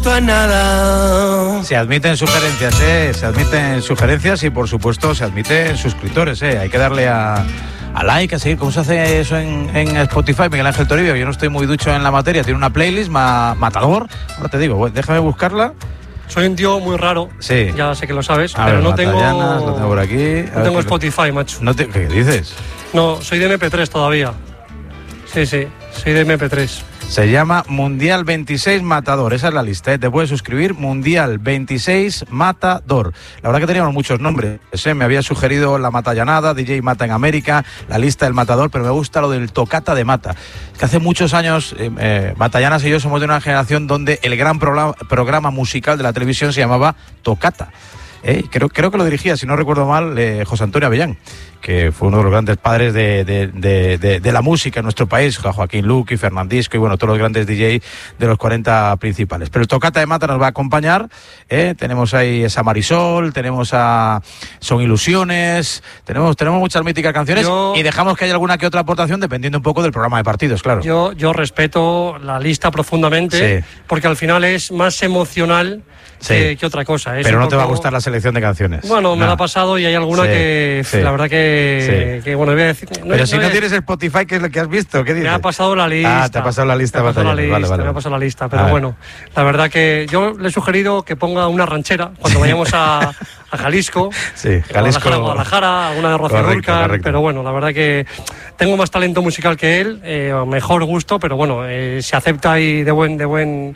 Nada. Se admiten sugerencias, se admiten sugerencias y por supuesto se admiten suscriptores, hay que darle a like, a seguir. ¿Cómo se hace eso en Spotify? Miguel Ángel Toribio, yo no estoy muy ducho en la materia, tiene una playlist matador, ahora te digo, déjame buscarla. Soy un tío muy raro, sí. Ya sé que lo sabes, a pero ver, no tengo lo tengo por aquí. No tengo Spotify, macho. ¿Qué dices? No, soy de MP3 todavía. Sí, soy de MP3. Se llama Mundial 26 Matador, esa es la lista, te puedes suscribir, Mundial 26 Matador. La verdad que teníamos muchos nombres, me había sugerido La Matallanada, DJ Mata en América, la lista del Matador, pero me gusta lo del Tocata de Mata. Es que hace muchos años, Matallanas y yo somos de una generación donde el gran programa musical de la televisión se llamaba Tocata. Creo que lo dirigía, si no recuerdo mal, José Antonio Avellán, que fue uno de los grandes padres de la música en nuestro país, Joaquín Luqui, Fernandisco y bueno, todos los grandes DJ de los 40 principales. Pero el Tocata de Mata nos va a acompañar, tenemos ahí esa Marisol, tenemos a Son Ilusiones, tenemos muchas míticas canciones y dejamos que haya alguna que otra aportación dependiendo un poco del programa de partidos, claro. Yo respeto la lista profundamente, porque al final es más emocional que otra cosa. Pero no te va a gustar la selección de canciones. Bueno, me la ha pasado y hay alguna que la verdad que bueno, voy a decir... Pero si no tienes Spotify, ¿qué es lo que has visto? ¿Qué dices? Me ha pasado la lista. Te ha pasado la lista. Me ha pasado la lista, pero bueno, la verdad que yo le he sugerido que ponga una ranchera cuando vayamos a Jalisco. Sí, Jalisco. Guadalajara, alguna de Rocío Dúrcal, pero bueno, la verdad que tengo más talento musical que él, mejor gusto, pero bueno, se acepta y de buen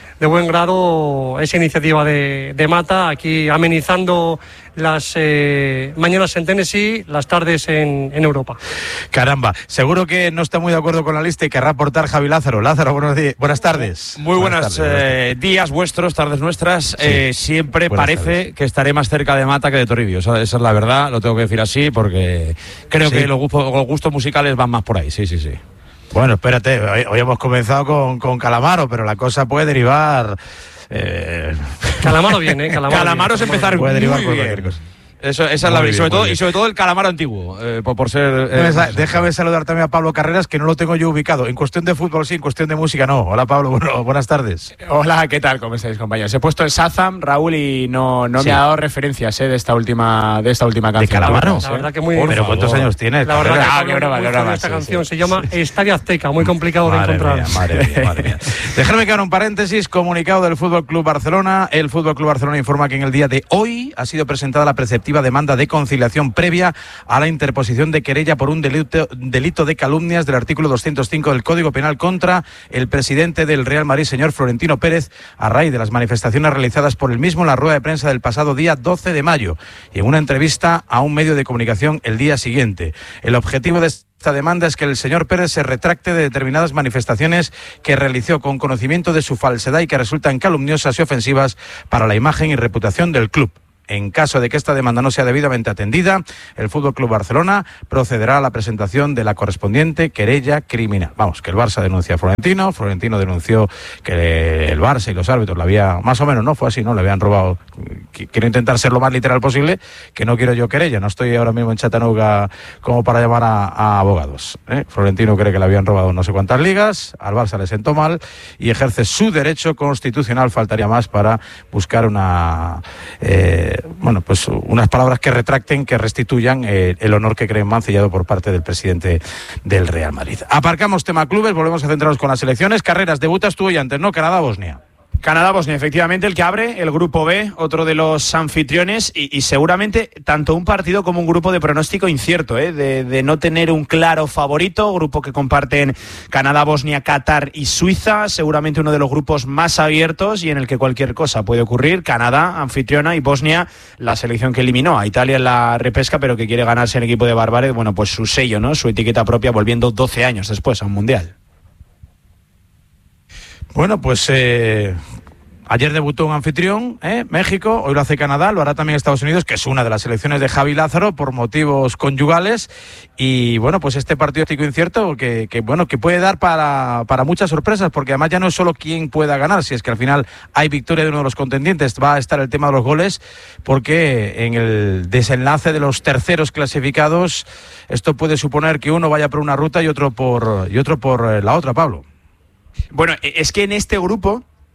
grado esa iniciativa de Mata, aquí amenizando las mañanas en Tennessee, las tardes en Europa. Caramba, seguro que no está muy de acuerdo con la lista y querrá aportar Javi Lázaro. Lázaro, buenas tardes. Muy buenas días vuestros, tardes nuestras. Siempre parece que estaré más cerca de Mata que de Toribio. Esa es la verdad, lo tengo que decir así porque creo que los gustos musicales van más por ahí, sí. Bueno, espérate, hoy hemos comenzado con Calamaro, pero la cosa puede derivar... Calamaro viene, Calamaro es empezar puede derivar por bien. Cualquier cosa. Esa es la verdad. Y sobre todo el Calamaro antiguo, por ser... déjame saludar también a Pablo Carreras, que no lo tengo yo ubicado. En cuestión de fútbol sí, en cuestión de música no. Hola Pablo, buenas tardes. Hola, ¿qué tal? ¿Cómo estáis, compañeros? He puesto el Shazam, Raúl, y no me ha dado referencias de esta última canción. ¿De Calamaro? La verdad que muy... Pero ¿cuántos años tienes? La verdad que esta canción se llama Estadio Azteca, muy complicado de encontrar. Madre mía. Dejadme que haga un paréntesis, comunicado del Fútbol Club Barcelona. El Fútbol Club Barcelona informa que en el día de hoy ha sido presentada la preceptiva demanda de conciliación previa a la interposición de querella por un delito de calumnias del artículo 205 del Código Penal contra el presidente del Real Madrid, señor Florentino Pérez, a raíz de las manifestaciones realizadas por él mismo en la rueda de prensa del pasado día 12 de mayo y en una entrevista a un medio de comunicación el día siguiente. El objetivo de esta demanda es que el señor Pérez se retracte de determinadas manifestaciones que realizó con conocimiento de su falsedad y que resultan calumniosas y ofensivas para la imagen y reputación del club. En caso de que esta demanda no sea debidamente atendida, el Fútbol Club Barcelona procederá a la presentación de la correspondiente querella criminal. Vamos, que el Barça denuncia a Florentino denunció que el Barça y los árbitros le habían, más o menos, ¿no? Fue así, ¿no? Le habían robado. Quiero intentar ser lo más literal posible, que no quiero yo querella, no estoy ahora mismo en Chattanooga como para llamar a abogados. Florentino cree que le habían robado no sé cuántas ligas, al Barça le sentó mal y ejerce su derecho constitucional, faltaría más, para buscar unas palabras que retracten, que restituyan el honor que creen mancillado por parte del presidente del Real Madrid. Aparcamos tema clubes, volvemos a centrarnos con las selecciones. Carreras, debutas tú hoy antes, ¿no? Canadá-Bosnia. Canadá-Bosnia, efectivamente, el que abre el grupo B, otro de los anfitriones, y seguramente tanto un partido como un grupo de pronóstico incierto, de no tener un claro favorito, grupo que comparten Canadá, Bosnia, Qatar y Suiza, seguramente uno de los grupos más abiertos y en el que cualquier cosa puede ocurrir. Canadá, anfitriona, y Bosnia, la selección que eliminó a Italia en la repesca, pero que quiere ganarse el equipo de Barbárez, bueno, pues su sello, ¿no? Su etiqueta propia, volviendo 12 años después a un mundial. Bueno, pues ayer debutó un anfitrión, México, hoy lo hace Canadá, lo hará también Estados Unidos, que es una de las selecciones de Javi Lázaro por motivos conyugales, y bueno, pues este partido incierto que puede dar para muchas sorpresas, porque además ya no es solo quién pueda ganar, si es que al final hay victoria de uno de los contendientes, va a estar el tema de los goles, porque en el desenlace de los terceros clasificados esto puede suponer que uno vaya por una ruta y otro por la otra, Pablo. Bueno, es que en este grupo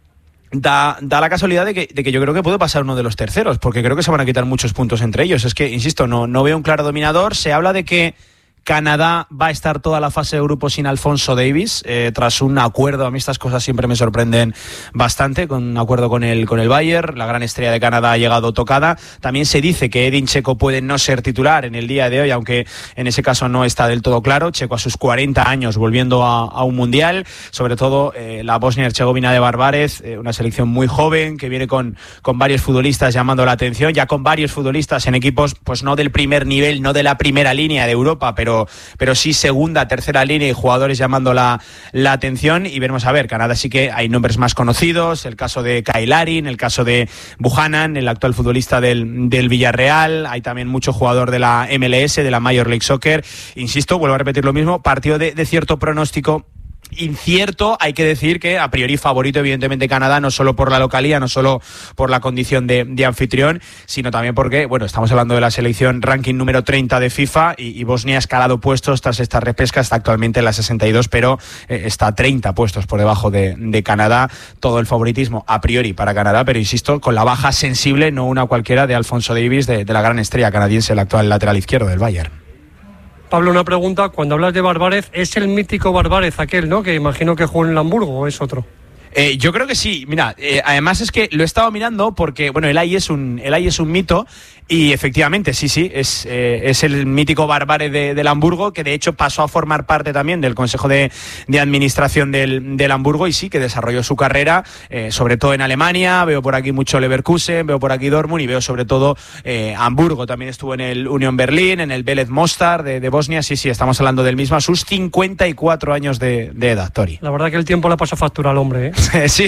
Da la casualidad de que yo creo que puede pasar uno de los terceros, porque creo que se van a quitar muchos puntos entre ellos. Es que, insisto, no veo un claro dominador. Se habla de que Canadá va a estar toda la fase de grupo sin Alphonso Davies, tras un acuerdo. A mí estas cosas siempre me sorprenden bastante, con un acuerdo con el Bayern. La gran estrella de Canadá ha llegado tocada. También se dice que Edin Dzeko puede no ser titular en el día de hoy, aunque en ese caso no está del todo claro. Dzeko a sus 40 años volviendo a un mundial, sobre todo la Bosnia-Herzegovina de Barbárez, una selección muy joven que viene con varios futbolistas llamando la atención, ya con varios futbolistas en equipos pues no del primer nivel, no de la primera línea de Europa, pero sí segunda, tercera línea y jugadores llamando la atención. Y veremos a ver, Canadá sí que hay nombres más conocidos, el caso de Kyle Larin, el caso de Buchanan, el actual futbolista del Villarreal. Hay también mucho jugador de la MLS, de la Major League Soccer. Insisto, vuelvo a repetir lo mismo, partido de cierto pronóstico incierto. Hay que decir que a priori favorito evidentemente Canadá, no solo por la localía, no solo por la condición de anfitrión, sino también porque, bueno, estamos hablando de la selección ranking número 30 de FIFA y Bosnia ha escalado puestos tras esta repesca, está actualmente en la 62, pero está 30 puestos por debajo de Canadá. Todo el favoritismo a priori para Canadá, pero insisto, con la baja sensible, no una cualquiera, de Alphonso Davies, de la gran estrella canadiense, el actual lateral izquierdo del Bayern. Pablo, una pregunta. Cuando hablas de Barbárez, ¿es el mítico Barbárez aquel, no? Que imagino que jugó en el Hamburgo, ¿o es otro? Yo creo que sí. Mira, además es que lo he estado mirando porque, bueno, el AI es un mito. Y efectivamente, sí, es el mítico Barbárez del Hamburgo, que de hecho pasó a formar parte también del Consejo de Administración del Hamburgo, y sí, que desarrolló su carrera, sobre todo en Alemania. Veo por aquí mucho Leverkusen, veo por aquí Dortmund y veo sobre todo Hamburgo. También estuvo en el Union Berlin, en el Vélez Mostar de Bosnia. Sí, estamos hablando del mismo a sus 54 años de edad, Tori. La verdad que el tiempo le pasó factura al hombre, ¿eh? Sí.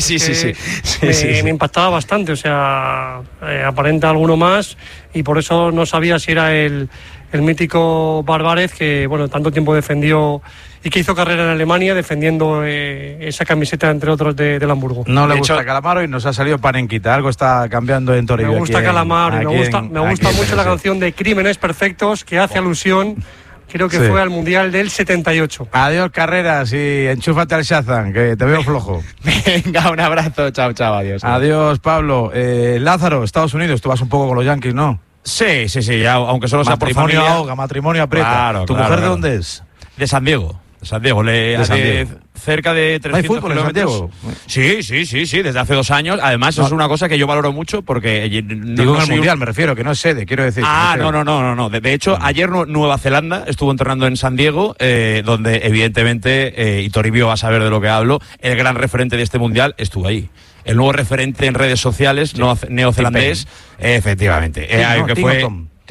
Me impactaba bastante, o sea, aparenta alguno más. Y por eso no sabía si era el mítico Barbárez, que bueno, tanto tiempo defendió y que hizo carrera en Alemania defendiendo esa camiseta, entre otros, del Hamburgo. No le gusta Calamaro y nos ha salido Panenquita. Algo está cambiando en Toribio. Me gusta Calamaro y me gusta mucho la canción de Crímenes Perfectos, que hace alusión, creo que fue al Mundial del 78. Adiós, Carreras, y enchúfate al Shazam, que te veo flojo. Venga, un abrazo, chao, adiós. Adiós, Pablo. Lázaro, Estados Unidos, tú vas un poco con los Yankees, ¿no? Sí, ya, aunque solo sea por familia. Matrimonio ahoga, matrimonio aprieta. Claro, ¿Tu mujer de dónde es? De San Diego. San Diego, cerca de 300 ¿Hay fútbol en San Diego? Sí, desde hace 2 años. Además, es una cosa que yo valoro mucho porque... Digo en el Mundial, me refiero, que no es sede, quiero decir. No. De hecho, ayer Nueva Zelanda estuvo entrenando en San Diego, donde evidentemente, y Toribio va a saber de lo que hablo, el gran referente de este Mundial estuvo ahí. El nuevo referente en redes sociales, neozelandés, efectivamente. Que fue...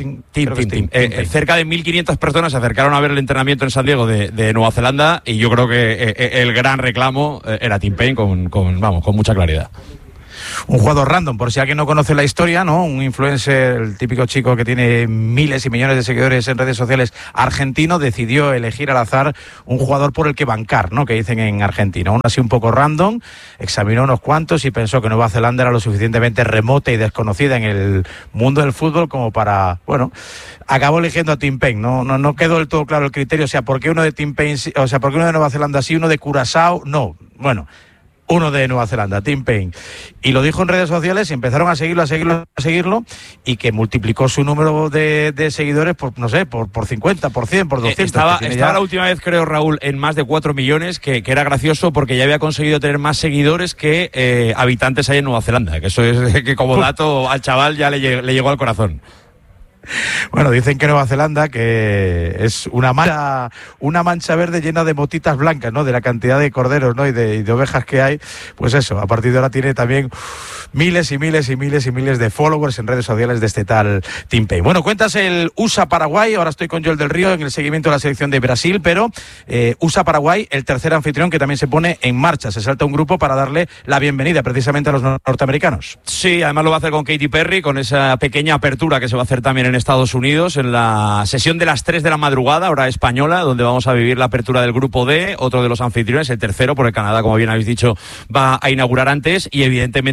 cerca de 1.500 personas se acercaron a ver el entrenamiento en San Diego de Nueva Zelanda, y yo creo que el gran reclamo era Tim Paine con mucha claridad. Un jugador random, por si alguien no conoce la historia, ¿no? Un influencer, el típico chico que tiene miles y millones de seguidores en redes sociales argentino, decidió elegir al azar un jugador por el que bancar, ¿no? Que dicen en Argentina. Aún así un poco random, examinó unos cuantos y pensó que Nueva Zelanda era lo suficientemente remota y desconocida en el mundo del fútbol como para, bueno, acabó eligiendo a Tim Paine. No quedó del todo claro el criterio, o sea, ¿por qué uno de Tim Paine, o sea, por qué uno de Nueva Zelanda sí, uno de Curazao no? Bueno, uno de Nueva Zelanda, Tim Paine. Y lo dijo en redes sociales y empezaron a seguirlo, y que multiplicó su número de seguidores por, no sé, por 50, por 100, por 200. Estaba la última vez, creo, Raúl, en más de 4 millones, que era gracioso porque ya había conseguido tener más seguidores que habitantes ahí en Nueva Zelanda. Que eso es que como dato al chaval ya le llegó al corazón. Bueno, dicen que Nueva Zelanda que es una mancha verde llena de motitas blancas, ¿no? De la cantidad de corderos, ¿no? y de ovejas que hay. Pues eso, a partir de ahora tiene también miles y miles de followers en redes sociales de este tal Tim Paine. Bueno, cuentas el USA-Paraguay. Ahora estoy con Joel del Río en el seguimiento de la selección de Brasil, pero USA-Paraguay, el tercer anfitrión que también se pone en marcha. Se salta un grupo para darle la bienvenida precisamente a los norteamericanos. Sí, además lo va a hacer con Katy Perry, con esa pequeña apertura que se va a hacer también en Estados Unidos, en la sesión de las 3 de la madrugada, hora española, donde vamos a vivir la apertura del grupo D, otro de los anfitriones, el tercero, porque Canadá, como bien habéis dicho, va a inaugurar antes, y evidentemente con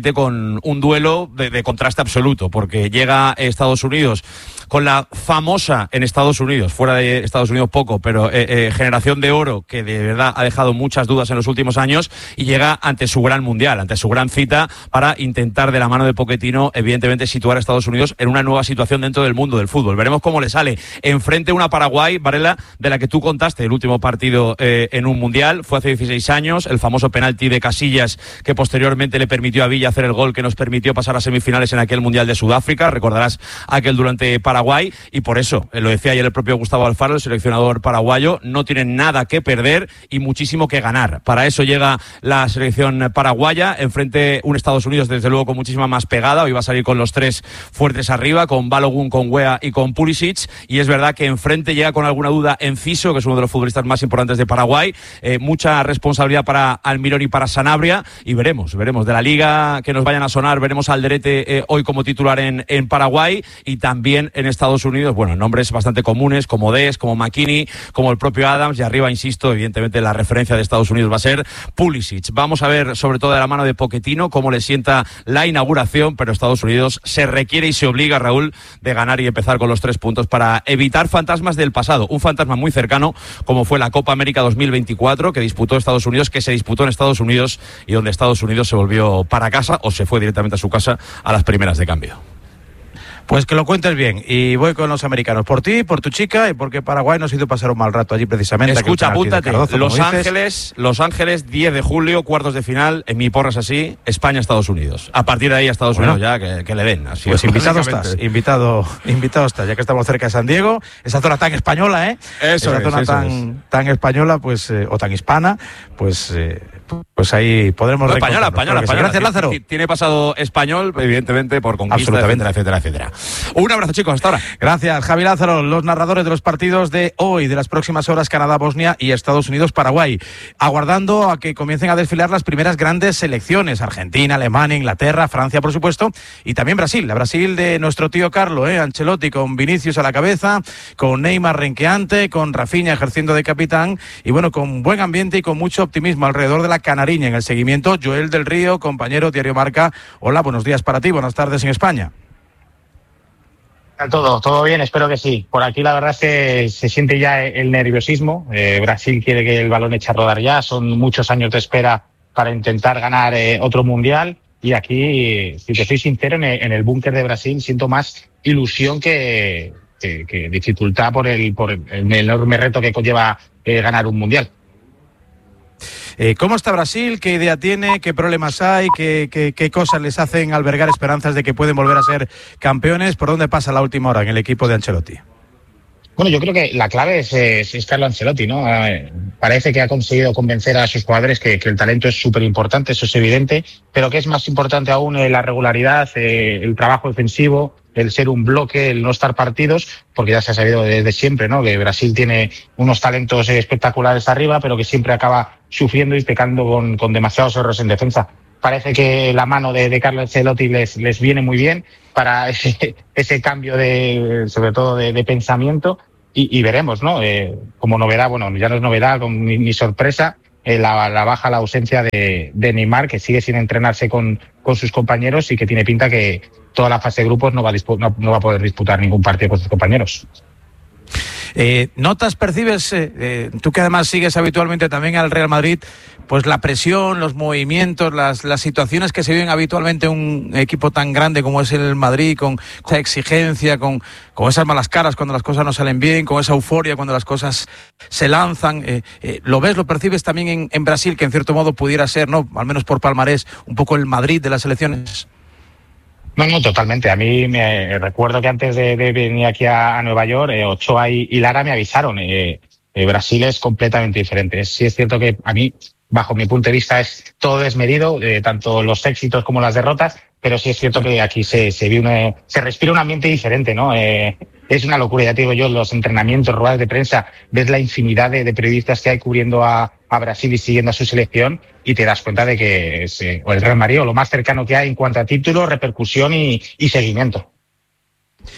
con un duelo de contraste absoluto, porque llega Estados Unidos con la famosa en Estados Unidos, fuera de Estados Unidos poco, pero generación de oro que de verdad ha dejado muchas dudas en los últimos años, y llega ante su gran mundial, ante su gran cita, para intentar de la mano de Pochettino evidentemente situar a Estados Unidos en una nueva situación dentro del mundo del fútbol. Veremos cómo le sale enfrente una Paraguay, Varela, de la que tú contaste el último partido en un mundial, fue hace 16 años, el famoso penalti de Casillas que posteriormente le permitió a Villa hacer el gol que nos permitió pasar a semifinales en aquel mundial de Sudáfrica, recordarás aquel durante Paraguay, y por eso, lo decía ayer el propio Gustavo Alfaro, el seleccionador paraguayo, no tienen nada que perder y muchísimo que ganar. Para eso llega la selección paraguaya, enfrente un Estados Unidos desde luego con muchísima más pegada, hoy va a salir con los tres fuertes arriba, con Balogun, con Weah y con Pulisic, y es verdad que enfrente llega con alguna duda Enciso, que es uno de los futbolistas más importantes de Paraguay, mucha responsabilidad para Almirón y para Sanabria, y veremos de la liga que nos vayan a sonar, veremos a Alderete hoy como titular en Paraguay, y también en Estados Unidos, bueno, nombres bastante comunes como Dest, como McKinney, como el propio Adams, y arriba, insisto, evidentemente la referencia de Estados Unidos va a ser Pulisic. Vamos a ver, sobre todo de la mano de Pochettino, cómo le sienta la inauguración, pero Estados Unidos se requiere y se obliga, Raúl, de ganar y empezar con los 3 puntos para evitar fantasmas del pasado. Un fantasma muy cercano, como fue la Copa América 2024, que disputó Estados Unidos, que se disputó en Estados Unidos, y donde Estados Unidos se volvió para casa, o se fue directamente a su casa a las primeras de cambio. Pues que lo cuentes bien, y voy con los americanos, por ti, por tu chica, y porque Paraguay nos hizo pasar un mal rato allí precisamente. Escucha, apúntate, Los Ángeles, 10 de julio, cuartos de final, en mi porra es así, España-Estados Unidos. A partir de ahí a Estados Unidos ya que le den. Así pues invitado estás, invitado estás, ya que estamos cerca de San Diego, esa zona tan española, esa zona tan española, pues, o tan hispana, pues ahí podremos española. Gracias, Lázaro. Tiene pasado español, evidentemente, por conquista, etcétera. Un abrazo, chicos, hasta ahora. Gracias, Javi Lázaro. Los narradores de los partidos de hoy, de las próximas horas, Canadá-Bosnia y Estados Unidos-Paraguay, aguardando a que comiencen a desfilar las primeras grandes selecciones: Argentina, Alemania, Inglaterra, Francia, por supuesto, y también Brasil. La Brasil de nuestro tío Carlo, Ancelotti, con Vinicius a la cabeza, con Neymar renqueante, con Rafinha ejerciendo de capitán, y bueno, con buen ambiente y con mucho optimismo alrededor de la Canariña. En el seguimiento, Joel del Río, compañero, Diario Marca. Hola, buenos días para ti, buenas tardes en España. Todo bien, espero que sí. Por aquí la verdad es que se siente ya el nerviosismo. Brasil quiere que el balón eche a rodar ya. Son muchos años de espera para intentar ganar otro mundial. Y aquí, si te soy sincero, en el búnker de Brasil siento más ilusión que dificultad por el enorme reto que conlleva ganar un mundial. ¿Cómo está Brasil? ¿Qué idea tiene? ¿Qué problemas hay? ¿Qué cosas les hacen albergar esperanzas de que pueden volver a ser campeones? ¿Por dónde pasa la última hora en el equipo de Ancelotti? Bueno, yo creo que la clave es Carlo Ancelotti, ¿no? Parece que ha conseguido convencer a sus jugadores que el talento es súper importante, eso es evidente, pero que es más importante aún la regularidad, el trabajo defensivo, el ser un bloque, el no estar partidos, porque ya se ha sabido desde siempre, ¿no? Que Brasil tiene unos talentos espectaculares arriba, pero que siempre acaba sufriendo y pecando con demasiados errores en defensa. Parece que la mano de Carlo Ancelotti les viene muy bien para ese cambio sobre todo de pensamiento, y veremos, ¿no? Como novedad, bueno, ya no es novedad ni sorpresa, la baja, la ausencia de Neymar, que sigue sin entrenarse con sus compañeros y que tiene pinta que toda la fase de grupos no va a poder disputar ningún partido con sus compañeros. ¿Notas, percibes, tú que además sigues habitualmente también al Real Madrid, pues la presión, los movimientos, las situaciones que se viven habitualmente en un equipo tan grande como es el Madrid, con esa exigencia, con esas malas caras cuando las cosas no salen bien, con esa euforia cuando las cosas se lanzan? ¿Lo ves, lo percibes también en Brasil, que en cierto modo pudiera ser, ¿no?, al menos por palmarés, un poco el Madrid de las selecciones? No, totalmente. A mí me recuerdo que antes de venir aquí a Nueva York, Ochoa y Lara me avisaron. Brasil es completamente diferente. Sí es cierto que a mí, bajo mi punto de vista, es todo desmedido, tanto los éxitos como las derrotas, pero sí es cierto que aquí se respira un ambiente diferente, ¿no? Es una locura, ya te digo yo, los entrenamientos, ruedas de prensa, ves la infinidad de periodistas que hay cubriendo a Brasil y siguiendo a su selección, y te das cuenta de que es o el Real Madrid o lo más cercano que hay en cuanto a títulos, repercusión y seguimiento.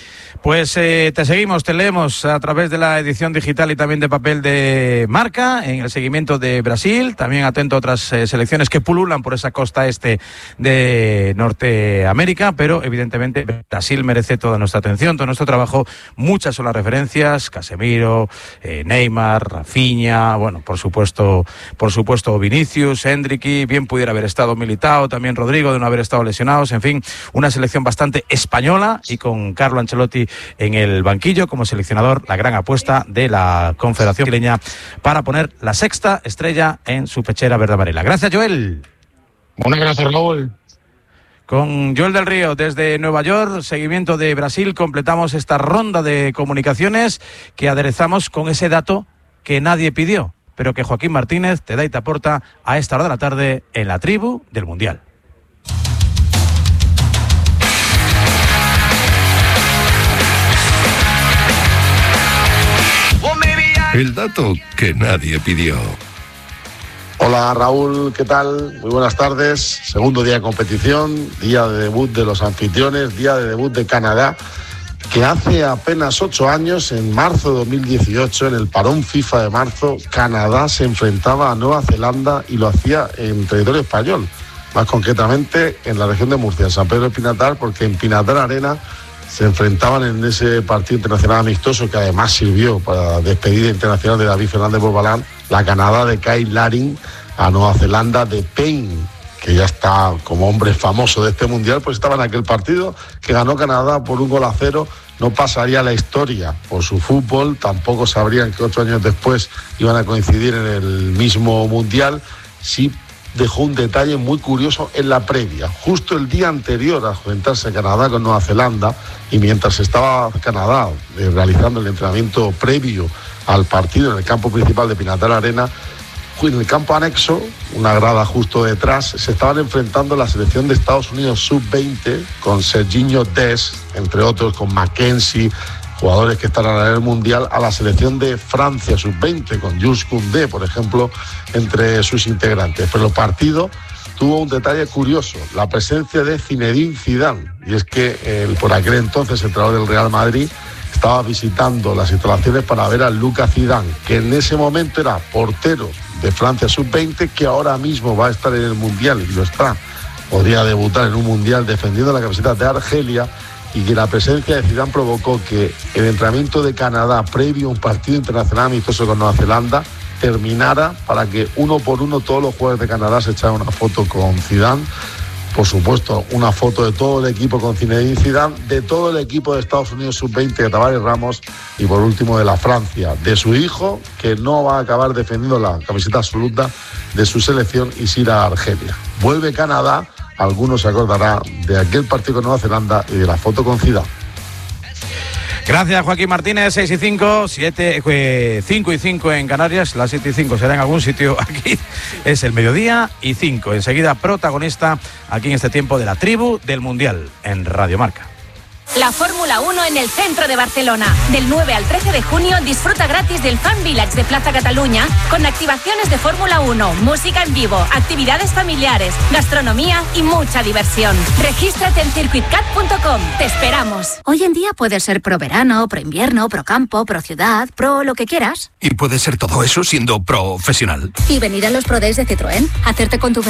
Pues te seguimos, te leemos a través de la edición digital y también de papel de Marca, en el seguimiento de Brasil, también atento a otras selecciones que pululan por esa costa este de Norteamérica, pero evidentemente Brasil merece toda nuestra atención, todo nuestro trabajo. Muchas son las referencias: Casemiro, Neymar, Rafinha, bueno, por supuesto Vinicius, Endrick, bien pudiera haber estado Militao, también Rodrigo, de no haber estado lesionados. En fin, una selección bastante española, y con Carlo Ancelotti en el banquillo como seleccionador, la gran apuesta de la Confederación Brasileña para poner la sexta estrella en su pechera verde amarela. Gracias, Joel. Un abrazo, Raúl. Con Joel del Río desde Nueva York, seguimiento de Brasil, completamos esta ronda de comunicaciones que aderezamos con ese dato que nadie pidió, pero que Joaquín Martínez te da y te aporta a esta hora de la tarde en la tribu del Mundial. El dato que nadie pidió. Hola Raúl, ¿qué tal? Muy buenas tardes. Segundo día de competición, día de debut de los anfitriones, día de debut de Canadá, que hace apenas 8 años, en marzo de 2018, en el parón FIFA de marzo, Canadá se enfrentaba a Nueva Zelanda y lo hacía en territorio español, más concretamente en la región de Murcia, en San Pedro de Pinatar, porque en Pinatar Arena se enfrentaban en ese partido internacional amistoso que además sirvió para despedida internacional de David Fernández Borbalán, la Canadá de Kyle Larin a Nueva Zelanda de Payne, que ya está como hombre famoso de este mundial, pues estaba en aquel partido que ganó Canadá por 1-0. No pasaría a la historia por su fútbol, tampoco sabrían que 8 años después iban a coincidir en el mismo mundial. Sí dejó un detalle muy curioso en la previa. Justo el día anterior a enfrentarse Canadá con Nueva Zelanda, y mientras estaba Canadá realizando el entrenamiento previo al partido en el campo principal de Pinatar Arena, en el campo anexo, una grada justo detrás, se estaban enfrentando la selección de Estados Unidos sub-20 con Serginho Dest, entre otros, con Mackenzie, jugadores que están en el Mundial, a la selección de Francia sub-20 con Jules Koundé, por ejemplo, entre sus integrantes. Pero el partido tuvo un detalle curioso, la presencia de Zinedine Zidane, y es que por aquel entonces entrenador del Real Madrid estaba visitando las instalaciones para ver a Lucas Zidane, que en ese momento era portero de Francia sub-20, que ahora mismo va a estar en el Mundial, y lo está, podría debutar en un Mundial defendiendo la camiseta de Argelia, y que la presencia de Zidane provocó que el entrenamiento de Canadá previo a un partido internacional amistoso con Nueva Zelanda terminara para que uno por uno todos los jugadores de Canadá se echaran una foto con Zidane. Por supuesto, una foto de todo el equipo con Zinedine Zidane, de todo el equipo de Estados Unidos sub-20 de Tavares Ramos, y por último de la Francia, de su hijo, que no va a acabar defendiendo la camiseta absoluta de su selección y se irá a Argelia. Vuelve Canadá, algunos se acordarán de aquel partido con Nueva Zelanda y de la foto con Zidane. Gracias, Joaquín Martínez. 6 y 5, 5 y 5 en Canarias. Las 7 y 5 será en algún sitio aquí. Es el mediodía y 5. Enseguida, protagonista aquí en este tiempo de la tribu del Mundial en Radio Marca. La Fórmula 1 en el centro de Barcelona. Del 9 al 13 de junio disfruta gratis del Fan Village de Plaza Cataluña con activaciones de Fórmula 1, música en vivo, actividades familiares, gastronomía y mucha diversión. Regístrate en circuitcat.com. Te esperamos. Hoy en día puedes ser pro verano, pro invierno, pro campo, pro ciudad, pro lo que quieras. Y puede ser todo eso siendo profesional. Y venir a los Pro Days de Citroën, hacerte con tu